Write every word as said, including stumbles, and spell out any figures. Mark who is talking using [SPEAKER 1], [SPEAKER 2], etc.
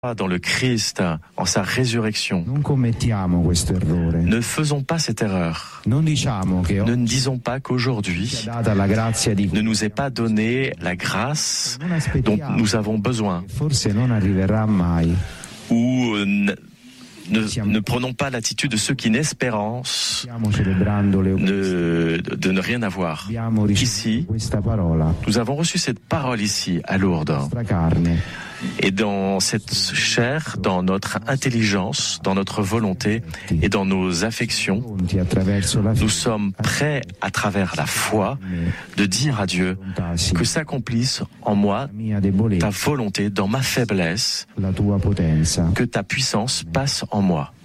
[SPEAKER 1] dans le Christ, en sa résurrection. Ne faisons pas cette erreur. Ne ne disons pas qu'aujourd'hui ne nous est pas donné la grâce dont nous avons besoin. Ou ne, ne, ne prenons pas l'attitude de ceux qui n'espérance de, de ne rien avoir. Ici, nous avons reçu cette parole ici, à Lourdes. Et dans cette chair, dans notre intelligence, dans notre volonté et dans nos affections, nous sommes prêts, à travers la foi, de dire à Dieu que s'accomplisse en moi ta volonté, dans ma faiblesse, que ta puissance passe en moi.